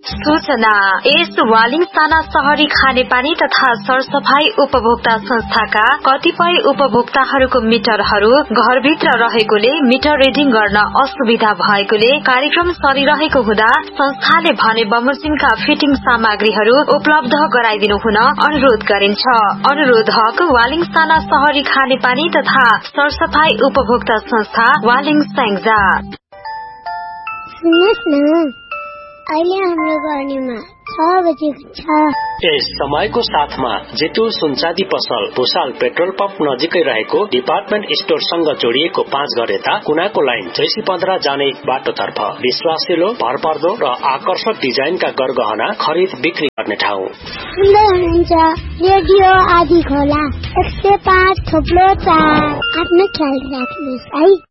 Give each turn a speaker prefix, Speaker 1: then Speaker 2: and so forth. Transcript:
Speaker 1: सूचना यस वालिङ साना शहरी खानेपानी तथा सरसफाई उपभोक्ता संस्थाका कतिपय उपभोक्ताहरूको मिटरहरू घरभित्र रहेकोले मिटर रिडिङ गर्न असुविधा भएकोले कार्यक्रम सरिरहेको हुँदा संस्थाले भने बमोजिमका फिटिङ सामग्रीहरू उपलब्ध गराइदिनु हुन अनुरोध गरिन्छ। अनुरोधक वालिङ साना शहरी खानेपानी तथा सरसफाई उपभोक्ता संस्था वालिङ स्याङ्जा।
Speaker 2: अहिले हाम्रो गर्नेमा 6 बजेको छ।
Speaker 3: यस समयको साथमा जेतुल सुनचाँदी पसल भुसाल पेट्रोल पम्प नजिकै रहेको डिपार्टमेन्ट स्टोरसँग जोडिएको 5 घर यता कुनाको लाइन जैसी 15 जाने बाटोतर्फ विश्वासिलो भरपर्दो र आकर्षक डिजाइनका गरगहना खरिद बिक्री गर्ने ठाउँ।
Speaker 2: सुन्दै हुनुहुन्छ रेडियो आदि खोला 105.4। आफ्नो ख्याल राख्नुहोस् है।